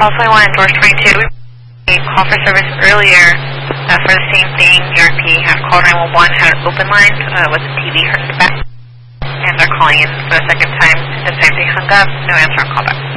Also, I want to endorse 22. We called for service earlier for the same thing. ERP had called 911, had an open line with the TV heard in the back. And they're calling in for the second time. This time they hung up, no answer on callback.